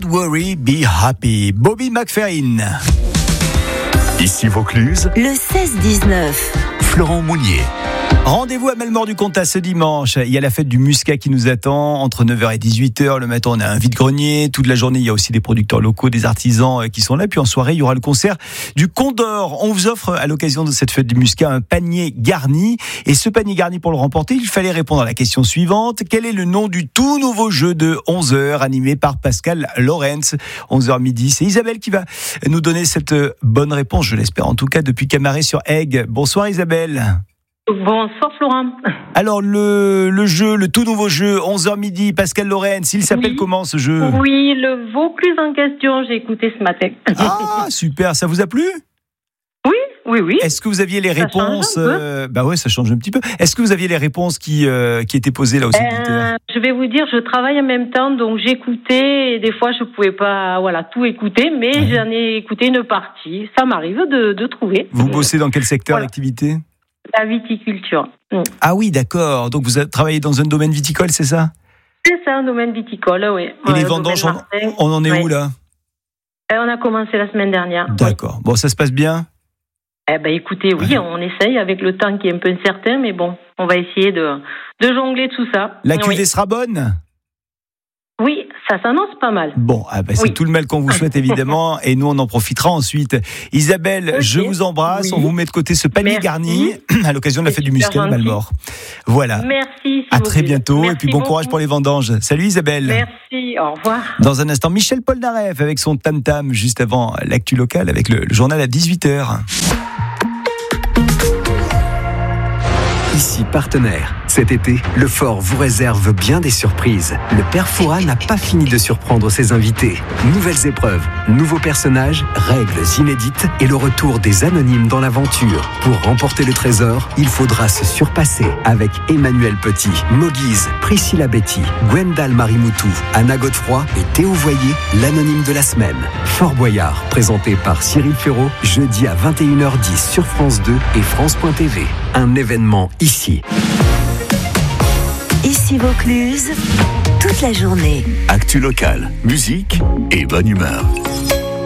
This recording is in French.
worry, be happy. Bobby McFerrin. Ici Vaucluse, le 16-19. Florent Mounier. Rendez-vous à Mellemort-du-Comtat ce dimanche. Il y a la fête du Muscat qui nous attend entre 9h et 18h. Le matin, on a un vide-grenier. Toute la journée, il y a aussi des producteurs locaux, des artisans qui sont là. Puis en soirée, il y aura le concert du Condor. On vous offre à l'occasion de cette fête du Muscat un panier garni. Et ce panier garni, pour le remporter, il fallait répondre à la question suivante. Quel est le nom du tout nouveau jeu de 11h animé par Pascal Lorenz? 11h midi. C'est Isabelle qui va nous donner cette bonne réponse, je l'espère en tout cas, depuis Camaret-sur-Aigue. Bonsoir Isabelle. Bonsoir Florent. Alors le jeu, le tout nouveau jeu, 11h midi, Pascal Lorenz, il s'appelle comment ce jeu? Oui, le Vaucluse en question, j'ai écouté ce matin. Ah super, ça vous a plu? Oui. Est-ce que vous aviez les réponses? Bah ouais, ça change un petit peu. Est-ce que vous aviez les réponses qui étaient posées là aux éditeurs? Je vais vous dire, je travaille en même temps, donc j'écoutais et des fois je pouvais pas, tout écouter, mais j'en ai écouté une partie. Ça m'arrive de trouver. Vous bossez dans quel secteur d'activité? La viticulture. Ah oui, d'accord. Donc vous travaillez dans un domaine viticole, c'est ça? C'est ça, un domaine viticole, oui. Et les vendanges, on en est où là? On a commencé la semaine dernière. D'accord. Bon, ça se passe bien? Écoutez, oui, on essaye avec le temps qui est un peu incertain, mais bon, on va essayer de jongler tout ça. La cuvée sera bonne? Oui, ça s'annonce pas mal. Bon, c'est tout le mal qu'on vous souhaite évidemment, et nous on en profitera ensuite. Isabelle, je vous embrasse, on vous met de côté ce panier garni à l'occasion de la fête du Muscat de Mellemort. Voilà. Merci. À très bientôt, et puis bon courage pour les vendanges. Salut Isabelle. Merci, au revoir. Dans un instant, Michel Polnareff avec son tam-tam, juste avant l'actu locale avec le journal à 18h. Ici partenaire. Cet été, le Fort vous réserve bien des surprises. Le Père Fouras n'a pas fini de surprendre ses invités. Nouvelles épreuves, nouveaux personnages, règles inédites et le retour des anonymes dans l'aventure. Pour remporter le trésor, il faudra se surpasser avec Emmanuel Petit, Moguise, Priscilla Betty, Gwendal Marimoutou, Anna Godefroy et Théo Voyer, l'anonyme de la semaine. Fort Boyard, présenté par Cyril Ferraud, jeudi à 21h10 sur France 2 et France.tv. Un événement ici. Ici Vaucluse, toute la journée. Actu locale, musique et bonne humeur.